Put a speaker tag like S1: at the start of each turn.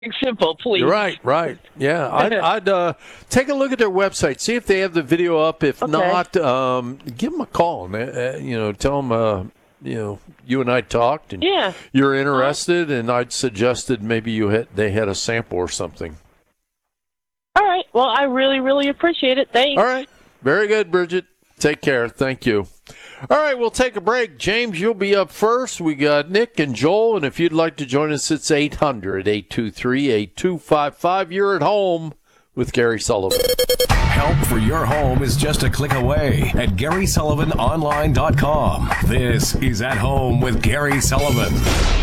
S1: simple, please.
S2: Right. Yeah, I'd take a look at their website, see if they have the video up. If
S1: Okay.
S2: not, give them a call. Tell them, you and I talked, and
S1: Yeah.
S2: you're interested, and I'd suggested maybe they had a sample or something.
S1: All right. Well, I really, really appreciate it. Thanks.
S2: All right. Very good, Bridget. Take care. Thank you. All right, we'll take a break. James, you'll be up first. We got Nick and Joel, and if you'd like to join us, it's 800-823-8255. You're at home with Gary Sullivan.
S3: Help for your home is just a click away at GarySullivanOnline.com. This is At Home with Gary Sullivan.